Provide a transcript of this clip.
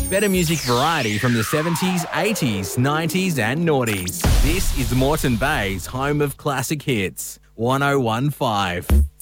Better music variety from the 70s, 80s, 90s and noughties. This is Moreton Bay's home of classic hits. 1015.